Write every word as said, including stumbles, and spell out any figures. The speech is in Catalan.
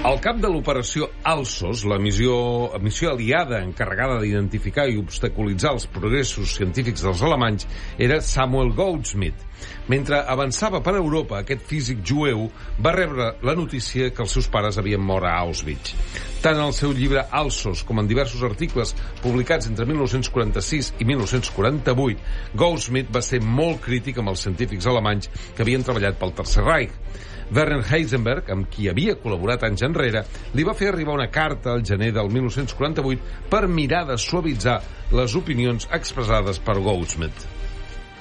El cap de l'operació Alsos, la missió, missió aliada encarregada d'identificar i obstaculitzar els progressos científics dels alemanys, era Samuel Goudsmit. Mentre avançava per Europa, aquest físic jueu va rebre la notícia que els seus pares havien mort a Auschwitz. Tant en el seu llibre Alsos com en diversos articles publicats entre mil nou-cents quaranta-sis i mil nou-cents quaranta-vuit, Goudsmit va ser molt crític amb els científics alemanys que havien treballat pel Tercer Reich. Werner Heisenberg, amb qui havia col·laborat anys enrere, li va fer arribar una carta al gener del mil nou-cents quaranta-vuit per mirar de suavitzar les opinions expressades per Goudsmit.